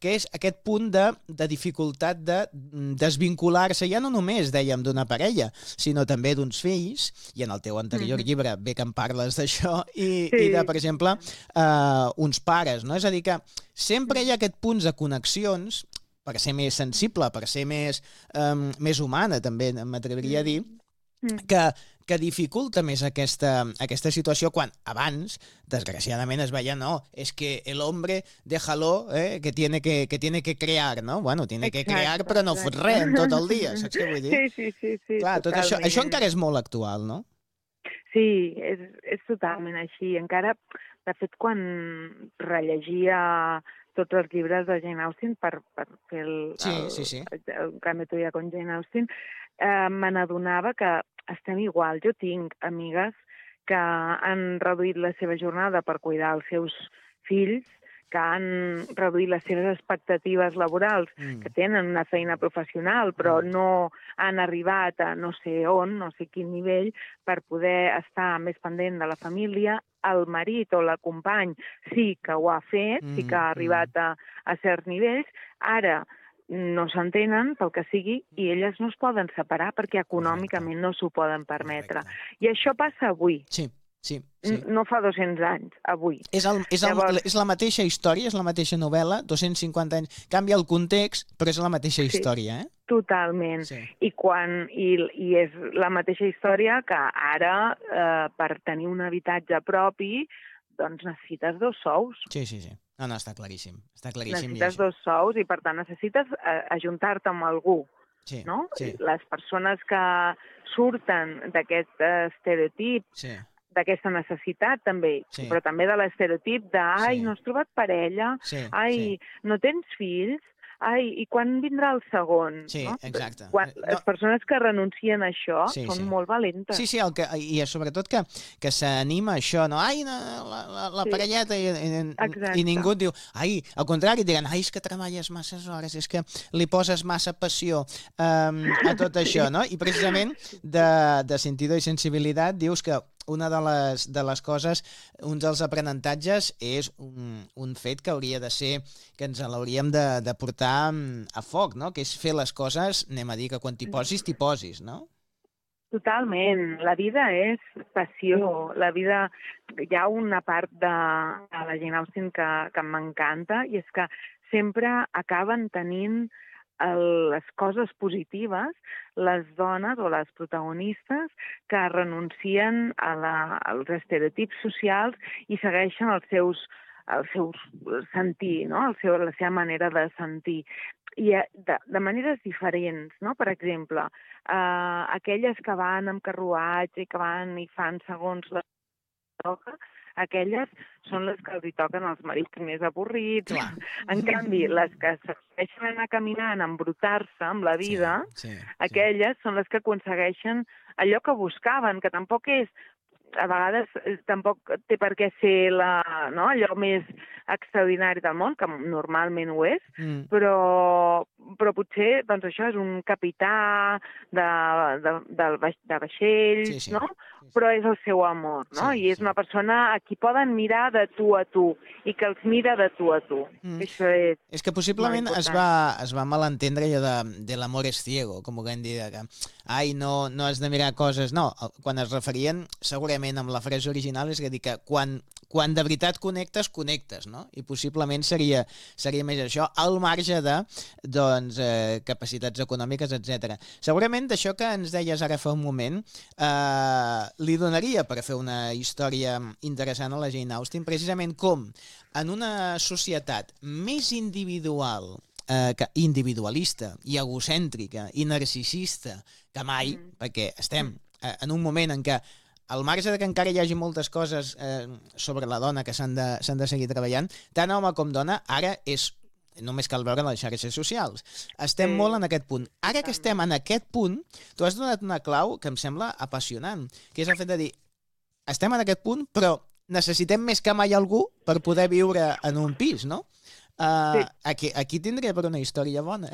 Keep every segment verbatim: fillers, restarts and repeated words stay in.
que és aquest punt de, de dificultat de desvincular-se, ja no només, dèiem, d'una parella, sinó també d'uns fills, i en el teu anterior mm-hmm. llibre bé que en parles d'això, i, sí. i de, per exemple, uh, uns pares, no? És a dir, que sempre hi ha aquest punt de connexions, per ser més sensible, per ser més, um, més humana, també m'atreviria a dir, que, que dificulta més aquesta, aquesta situació quan abans, desgraciadament, es veia, no, és que el hombre, déjalo, eh, que tiene que, que tiene que crear, no? Bueno, tiene exacte, que crear, però no fot res en tot el dia, saps què vull dir? Sí, sí, sí, sí. Clar, tot això, això encara és molt actual, no? Sí, és, és totalment així. Encara, de fet, quan rellegia tots els llibres de Jane Austen per, per fer el, sí, el, sí, sí. el, el Cambio de tu vida con Jane Austen, eh, me n'adonava que estem igual. Jo tinc amigues que han reduït la seva jornada per cuidar els seus fills, que han reduït les seves expectatives laborals, mm. que tenen una feina professional, però mm. no han arribat a no sé on, no sé quin nivell, per poder estar més pendent de la família. El marit o la company sí que ho ha fet, mm. sí que ha arribat a, a certs nivells. Ara no s'entenen pel que sigui i elles no es poden separar perquè econòmicament no s'ho poden permetre. Correcte. I això passa avui. Sí, sí. sí. No fa dos-cents anys, avui. És, el, és, el, Llavors... és la mateixa història, és la mateixa novel·la, dos-cents cinquanta anys. Canvia el context, però és la mateixa història, eh? Totalment. Sí. I, quan, i, I és la mateixa història que ara, eh, per tenir un habitatge propi, doncs necessites dos sous. Sí, sí, sí. No, no, està claríssim. Està claríssim. Necessites dos sous i, per tant, necessites eh, ajuntar-te amb algú. Sí, no? sí. Les persones que surten d'aquest estereotip, sí. d'aquesta necessitat també, sí. però també de l'estereotip de ai, sí. no has trobat parella, sí. ai, sí. no tens fills, ai, i quan vindrà el segon? Sí, no? exacte. Quan, les persones que renuncien a això sí, són sí. molt valentes. Sí, sí, el que, i sobretot que, que s'anima això, no? Ai, no, la, la, la sí. parelleta, i, i, i ningú et diu, ai, al contrari, diran, ai, és que treballes masses hores, és que li poses massa passió um, a tot això, no? I precisament de, de sentido i sensibilitat dius que una de les, de les coses, un dels aprenentatges és un, un fet que hauria de ser, que ens l'hauríem de, de portar a foc, no? Que és fer les coses, anem a dir que quan t'hi posis, t'hi posis, no? Totalment. La vida és passió. La vida... Hi ha una part de, de la Jane Austen que, que m'encanta i és que sempre acaben tenint les coses positives, les dones o les protagonistes que renuncien a la, als estereotips socials i segueixen els seus, els seus sentir, no? El seu, la seva manera de sentir. I de, de maneres diferents, no? Per exemple, eh, aquelles que van amb carruatge i que van i fan segons la toca, aquelles són les que els hi toquen els marits més avorrits. Clar. En canvi, les que s'aconsegueixen anar caminant, embrutar-se amb la vida, sí, sí, aquelles sí. són les que aconsegueixen allò que buscaven, que tampoc és, a vegades tampoc té per què ser la, no, allò més extraordinari del món, que normalment ho és, mm. però, però potser doncs això és un capità de, de, de, de vaixells, sí, sí. no? Però és el seu amor, no? Sí, I és sí. una persona a qui poden mirar de tu a tu i que els mira de tu a tu. Mm. Això és... És que possiblement es va, es va malentendre allò de, de l'amor es ciego, com ho vam dir, que ai, no, no has de mirar coses... No, quan es referien, segurament amb la frase original, és a dir que quan, quan de veritat connectes, connectes, no? I possiblement seria, seria més això, al marge de doncs, eh, capacitats econòmiques, etcètera. Segurament d'això que ens deies ara fa un moment, eh, li donaria per fer una història interessant a la Jane Austen, precisament com en una societat més individual, eh, que individualista i egocèntrica i narcisista que mai, mm. perquè estem eh, en un moment en què al marge de que encara hi hagi moltes coses eh, sobre la dona que s'han de, s'han de seguir treballant, tant home com dona, ara és només cal veure les xarxes socials. Estem sí. molt en aquest punt. Ara que estem en aquest punt, tu has donat una clau que em sembla apassionant, que és el fet de dir, estem en aquest punt, però necessitem més que mai algú per poder viure en un pis, no? Uh, sí. aquí, aquí tindria per una història bona.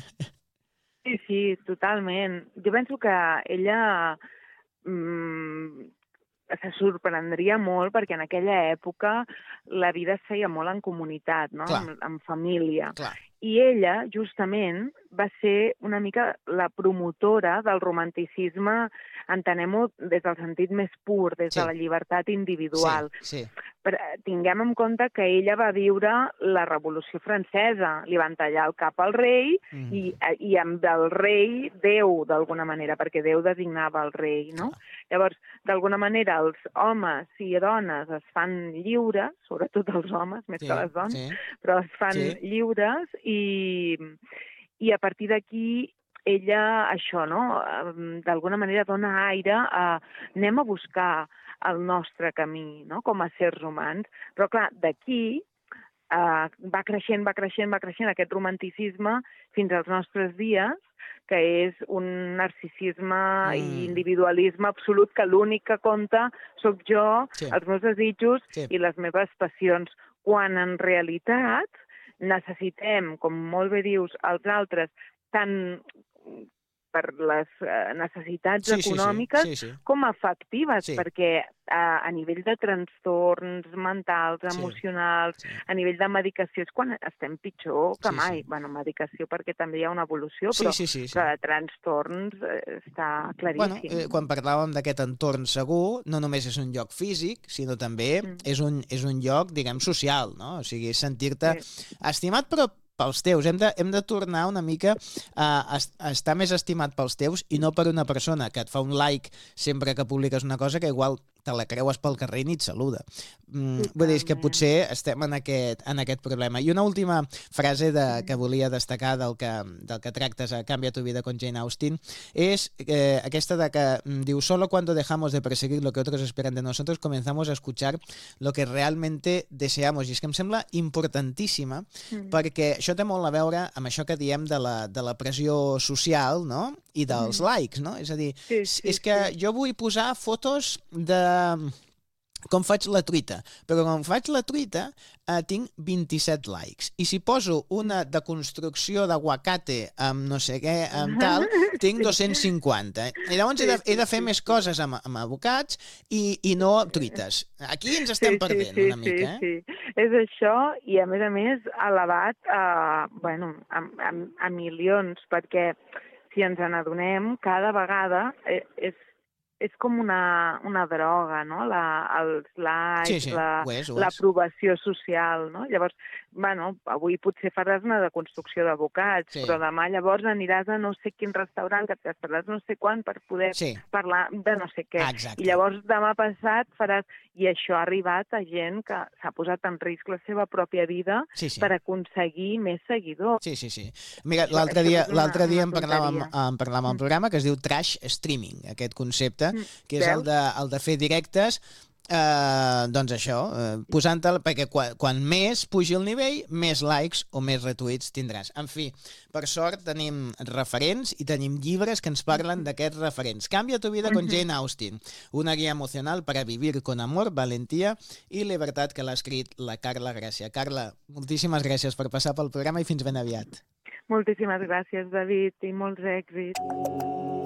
Sí, sí, totalment. Jo penso que ella... Mm, se sorprendria molt perquè en aquella època la vida es feia molt en comunitat, no? En, en família. Clar. I ella, justament, va ser una mica la promotora del romanticisme, entenem-ho des del sentit més pur, des Sí. de la llibertat individual. Sí, sí. Però tinguem en compte que ella va viure la Revolució Francesa, li van tallar el cap al rei Mm. i, i amb el rei Déu, d'alguna manera, perquè Déu designava el rei, no? Llavors, d'alguna manera, els homes i dones es fan lliures, sobretot els homes, més Sí, que les dones, sí. però es fan Sí. lliures i, i a partir d'aquí ella, això, no? Em, d'alguna manera dona aire a anem a buscar el nostre camí, no?, com a éssers humans. Però, clar, d'aquí eh, va creixent, va creixent, va creixent aquest romanticisme fins als nostres dies, que és un narcisisme Mm. i individualisme absolut, que l'únic que compta sóc jo, Sí. els meus desitjos Sí. i les meves passions, quan en realitat necessitem, com molt bé dius, els altres, tant per les eh, necessitats Sí, sí, sí. econòmiques Sí, sí. com afectives, Sí. perquè a, a nivell de trastorns mentals, Sí. emocionals, Sí. a nivell de medicació, és quan estem pitjor que Sí, mai. sí. Bueno, medicació perquè també hi ha una evolució, Sí, però, sí, sí, sí. però de trastorns eh, està Bueno, claríssim. eh, quan parlàvem d'aquest entorn segur, no només és un lloc físic, sinó també Mm. és, un, és un lloc, diguem, social, no? O sigui, sentir-te Sí. estimat, però pels teus. Hem de, hem de tornar una mica a, a estar més estimat pels teus i no per una persona que et fa un like sempre que publiques una cosa que igual te la creues pel carrer i ni et saluda. Mm, vull dir, és que Totalment. potser estem en aquest, en aquest problema. I una última frase de, que volia destacar del que, del que tractes a Cambia tu vida con Jane Austen és eh, aquesta de que mm, diu, solo cuando dejamos de perseguir lo que otros esperan de nosotros comenzamos a escuchar lo que realmente deseamos. I és que em sembla importantíssima Mm. perquè això té molt a veure amb això que diem de la, de la pressió social, no?, i dels Mm. likes, no? És a dir, Sí, sí, és que sí. jo vull posar fotos de com faig la truita, però quan faig la truita eh, tinc vint-i-set likes, i si poso una de construcció d'aguacate amb no sé què, amb tal, tinc Sí. dos-cents cinquanta. I llavors he de, Sí, he de sí, fer sí, més sí. coses amb, amb abocats i, i no amb truites. Aquí ens estem perdent sí, una mica, eh? Sí, sí, és això, i a més a més elevat a, bueno, a, a, a milions, perquè si ens n'adonem, cada vegada eh, és, és com una, una droga, no?, la, els likes, Sí, sí, la, ho és, ho és. l'aprovació social, no? Llavors, bueno, avui potser faràs una deconstrucció d'abocats, Sí. però demà llavors aniràs a no sé quin restaurant, que et gastaràs no sé quant per poder Sí. parlar de no sé què. Ah, exacte. I llavors demà passat faràs... I això ha arribat a gent que s'ha posat en risc la seva pròpia vida Sí, sí. per aconseguir més seguidors. Sí, sí, sí. Mira, Això- l'altre això dia, és una- l'altre dia una en parlàvem, tonteria. en parlàvem al Mm. programa que es diu trash streaming, aquest concepte, Mm. que és el Veus? de, el de fer directes, eh, doncs això, eh, posant-te, perquè quan, quan més pugi el nivell, més likes o més retuits tindràs. En fi, per sort tenim referents i tenim llibres que ens parlen d'aquests referents. Cambia tu vida con Jane Austen, una guia emocional para vivir con amor, valentía i libertad, que l'ha escrit la Carla Gràcia. Carla, moltíssimes gràcies per passar pel programa i fins ben aviat. Moltíssimes gràcies, David, i molts èxits.